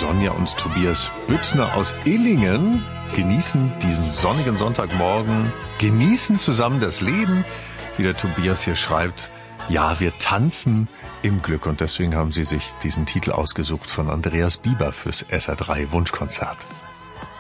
Sonja und Tobias Büttner aus Illingen genießen diesen sonnigen Sonntagmorgen, genießen zusammen das Leben, wie der Tobias hier schreibt. Ja, wir tanzen im Glück und deswegen haben sie sich diesen Titel ausgesucht von Andreas Bieber fürs SR3 Wunschkonzert.